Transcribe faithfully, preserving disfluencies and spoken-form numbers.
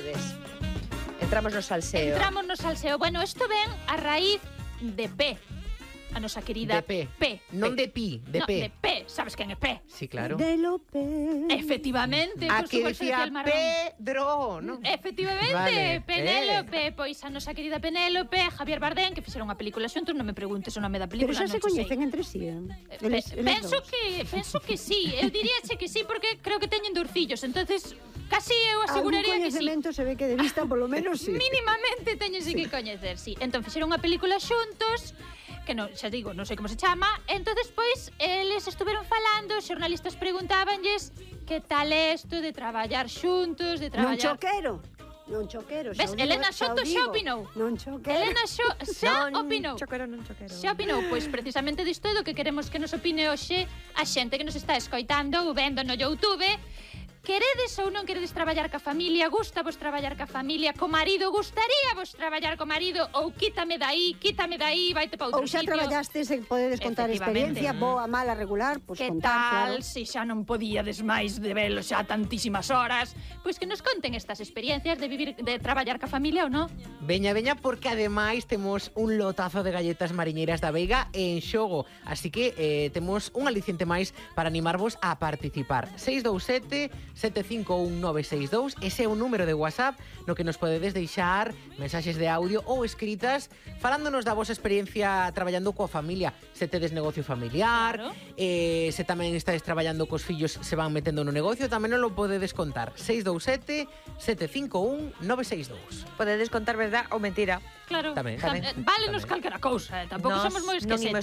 tedes? Entramos no salseo. Entramos no salseo. Bueno, isto ven a raíz de P. A nosa querida De P. P. Non de pi, de no, P. de P. Sabes quen é P? Sí, claro. De Lope. Efectivamente. A por que suposto, decía el marrón. Pedro, non? Efectivamente, Vale, Penélope, eh. pois a nosa querida Penélope, Javier Bardem, que fixeron unha película xuntos, non me preguntes o nome da película. Pero xa se non coñecen sei. entre sí, eh? Eh, Eles, pe- eles penso dous. que penso que sí, eu diríache que sí porque creo que teñen dous fillos, entonces casi eu aseguraría que sí. Algún coñecemento se ve que de vista, polo menos, sí. Mínimamente teñense que coñecer, sí. Entón fixeron unha película xuntos, que non, xa digo, non sei como se chama. Entonces, pois, eles estuveron falando, os xornalistas preguntábanlles que tal é isto de traballar xuntos, de Non traballar... choquero. Non choquero. Ves, Elena Soto xa opinou. Non choquero. Elena Xo xa Non, opinou. choquero, non choquero. Xa opinou, pois precisamente disto é do que queremos que nos opine hoxe a xente que nos está escoitando ou vendo no YouTube. Queredes ou non queredes traballar ca familia? Gusta vos traballar ca familia? Co marido? Gustaría vos traballar co marido? Ou quítame dai, quítame dai, vaite pa outro Ou xa sitio? traballastes e podedes contar Efectivamente. experiencia, boa, mala, regular, pois Que contar, tal, claro. se xa non podíades máis de velo xa tantísimas horas? Pois que nos conten estas experiencias de vivir, de traballar ca familia ou non? Veña, veña, porque ademais temos un lotazo de galletas mariñeiras da Veiga en xogo. Así que eh, temos un aliciente máis para animarvos a participar. seis dous sete, sete cinco un nove seis dous. Ese é un número de WhatsApp no que nos podedes deixar mensaxes de audio ou escritas falándonos da vosa experiencia traballando coa familia. Se tedes negocio familiar, Claro. eh, se tamén estades traballando cos fillos, se van metendo no negocio, tamén non lo podedes contar. seis dous sete, sete cinco un nove seis dous. Podedes contar verdad ou mentira. Claro, Tamén. tam- Tamén. Válenos Tamén. calquera cousa, eh? Tampouco Nos somos moi non imos esquesetas.